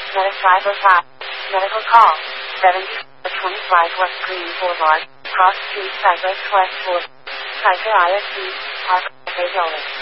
Medic 505. Medical call. 7025 West Green Boulevard, Cross Street, Cypress West 4. Cypher ISD, Park, Bay Building.